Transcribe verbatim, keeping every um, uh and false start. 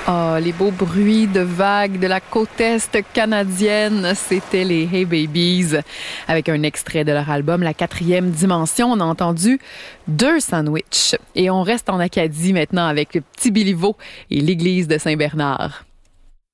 Ah, les beaux bruits de vagues de la côte est canadienne, c'était les Hey Babies. Avec un extrait de leur album La quatrième dimension, on a entendu deux sandwichs. Et on reste en Acadie maintenant avec le petit Béliveau et l'église de Saint-Bernard.